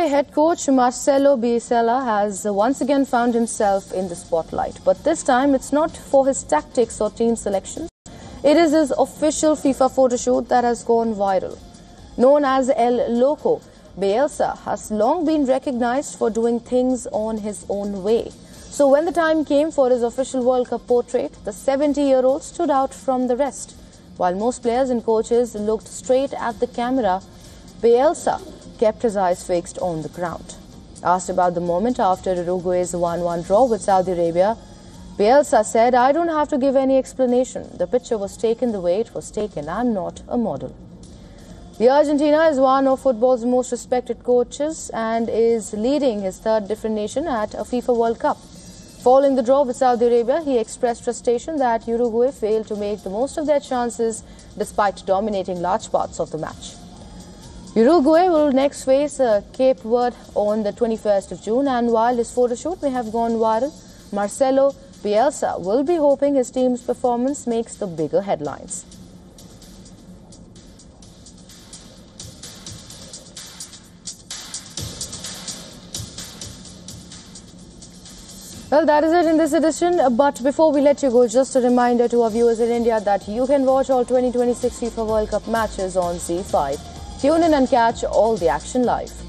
Uruguay head coach Marcelo Bielsa has once again found himself in the spotlight. But this time it's not for his tactics or team selections. It is his official FIFA photoshoot that has gone viral. Known as El Loco, Bielsa has long been recognized for doing things on his own way. So when the time came for his official World Cup portrait, the 70-year-old stood out from the rest. While most players and coaches looked straight at the camera, Bielsa kept his eyes fixed on the ground. Asked about the moment after Uruguay's 1-1 draw with Saudi Arabia, Bielsa said, "I don't have to give any explanation. The picture was taken the way it was taken. I'm not a model." The Argentina is one of football's most respected coaches and is leading his third different nation at a FIFA World Cup. Following the draw with Saudi Arabia, he expressed frustration that Uruguay failed to make the most of their chances despite dominating large parts of the match. Uruguay will next face Cape Verde on the 21st of June, and while his photoshoot may have gone viral, Marcelo Bielsa will be hoping his team's performance makes the bigger headlines. Well, that is it in this edition. But before we let you go, just a reminder to our viewers in India that you can watch all 2026 FIFA World Cup matches on ZEE5. Tune in and catch all the action live.